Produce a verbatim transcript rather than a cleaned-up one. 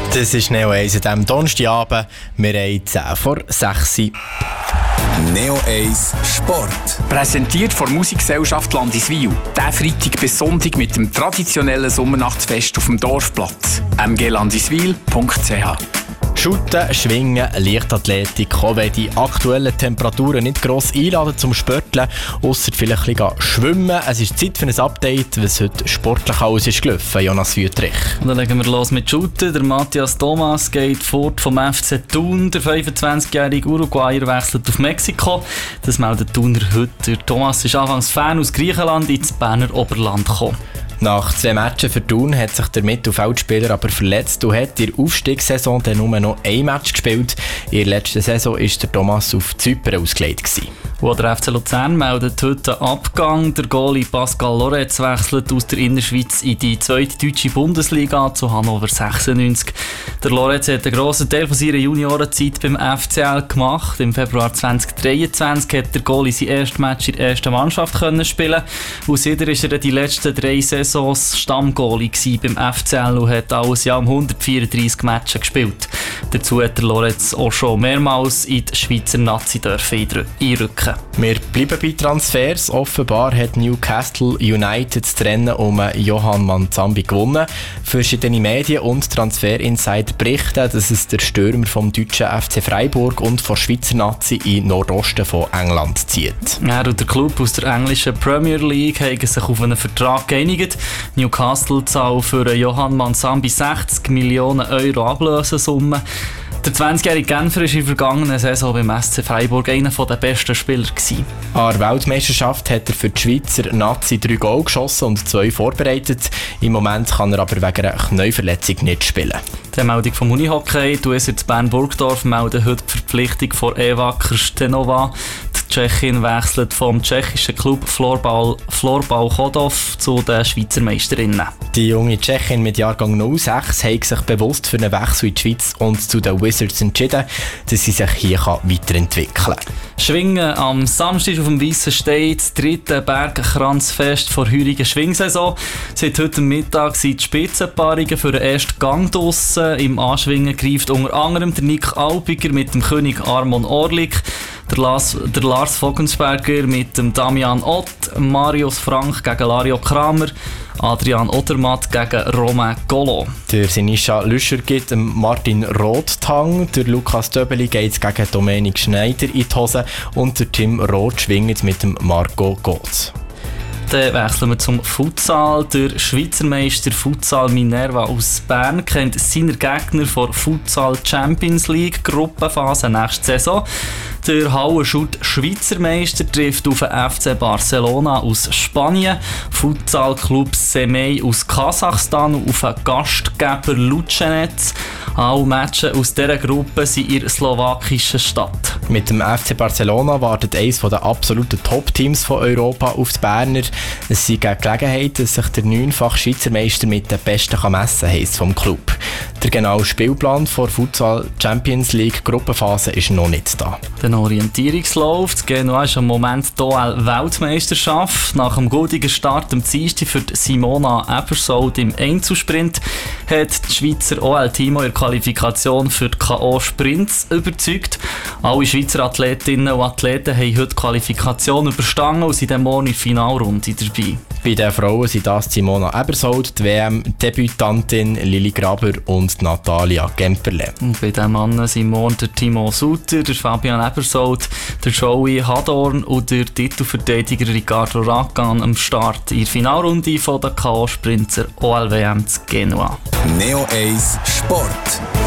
Das ist Neo eins an diesem Donnerstagabend. Wir haben zehn vor sechs. Neo eins Sport. Präsentiert von Musikgesellschaft Landiswil. Der Freitag bis Sonntag mit dem traditionellen Sommernachtsfest auf dem Dorfplatz. m g landiswil punkt c h. Shooten, Schwingen, Leichtathletik, auch wenn die aktuellen Temperaturen nicht gross einladen zum Spörteln, ausser vielleicht ein bisschen schwimmen. Es ist Zeit für ein Update, was heute sportlich alles ist gelaufen. Jonas Wüthrich. Und dann legen wir los mit Shooten. Der Matthias Thomas geht fort vom F C Thun. Der fünfundzwanzigjährige Uruguayer wechselt auf Mexiko. Das meldet Thuner heute. Der Thomas ist anfangs Fan aus Griechenland ins Berner Oberland gekommen. Nach zwei Matchen für Thun hat sich der Mittelfeldspieler aber verletzt und hat in der Aufstiegssaison dann nur noch ein Match gespielt. In der letzten Saison war der Thomas auf Zypern ausgelegt gewesen. Wo der F C Luzern meldet heute einen Abgang. Der Goalie Pascal Loretz wechselt aus der Innerschweiz in die zweite deutsche Bundesliga zu Hannover sechsundneunzig. Der Loretz hat einen grossen Teil von seiner Juniorenzeit beim F C L gemacht. Im Februar zweitausenddreiundzwanzig hat der Goalie sein erstes Match in der ersten Mannschaft können spielen. Und seitdem war er die letzten drei Saisons Stammgoalie beim F C L und hat alles Jahr um hundertvierunddreissig Matches gespielt. Dazu hat der Loretz auch schon mehrmals in die Schweizer Nazi einrücken. Wir bleiben bei Transfers. Offenbar hat Newcastle United das Rennen um Johann Manzambi gewonnen. Verschiedene Medien und Transfer-Insider berichten, dass es der Stürmer vom deutschen F C Freiburg und von Schweizer Nazi in Nordosten von England zieht. Er und der Club aus der englischen Premier League haben sich auf einen Vertrag geeinigt. Newcastle zahlt für Johann Manzambi sechzig Millionen Euro Ablösesumme. Der zwanzigjährige Genfer war in der vergangenen Saison beim S C Freiburg einer der besten Spieler gewesen. An der Weltmeisterschaft hat er für die Schweizer Nazi drei Goal geschossen und zwei vorbereitet. Im Moment kann er aber wegen einer Knieverletzung nicht spielen. Die Meldung vom Unihockey, du ist jetzt Bern-Burgdorf, melden heute die Verpflichtung von Eva Krstenova. Die Tschechin wechselt vom tschechischen Club Florbal, Florbal Chodov zu den Schweizer Meisterinnen. Die junge Tschechin mit Jahrgang null sechs hat sich bewusst für einen Wechsel in die Schweiz und zu den Wizards entschieden, dass sie sich hier weiterentwickeln kann. Schwingen am Samstag auf dem Weissen Stein, das dritte Bergkranzfest vor heurigen Schwingsaison. Seit heute Mittag sind die Spitzenpaarungen für den ersten Gang draussen. Im Anschwingen greift unter anderem der Nick Alpiger mit dem König Armon Orlik, der Lars, der Lars Vogelsberger mit dem Damian Ott, Marius Frank gegen Lario Kramer, Adrian Odermatt gegen Romain Golo. Der Sinischa Lüscher gibt Martin Roth-Tang, der Lukas Döbeli geht gegen Dominik Schneider in die Hose und der Tim Roth schwingt mit dem Marco Gotz. Dann wechseln wir zum Futsal. Der Schweizer Meister Futsal Minerva aus Bern kennt seine Gegner vor Futsal Champions League Gruppenphase nächste Saison. Der Hauenschut Schweizer Meister trifft auf den F C Barcelona aus Spanien, Futsal Club Semey aus Kasachstan auf den Gastgeber Lucenec. Alle Matches aus dieser Gruppe sind in der slowakischen Stadt. Mit dem F C Barcelona wartet eines der absoluten Top-Teams von Europa auf die Berner. Es ist eine Gelegenheit, dass sich der neunfache Schweizer Meister mit den Besten messen kann, heisst vom Club. Der genaue Spielplan vor Futsal Champions League Gruppenphase ist noch nicht da. Der Orientierungslauf. Das Genua ist im Moment die O L-Weltmeisterschaft. Nach dem guten Start am Dienstag für Simona Ebersold im Einzelsprint hat die Schweizer O L-Team ihre Qualifikation für die K O-Sprints überzeugt. Alle Schweizer Athletinnen und Athleten haben heute die Qualifikation überstanden und sind dann morgen in der Finalrunde dabei. Bei den Frauen sind das Simona Ebersold, die W M-Debütantin Lili Graber und Natalia Gemperle. Und bei den Männern sind morgen der Timo Sutter, der Fabian Ebersold, der Joey Hadorn und der Titelverteidiger Ricardo Racan am Start in der Finalrunde der K O-Sprinter O L W M zu Genua. Neo eins Sport.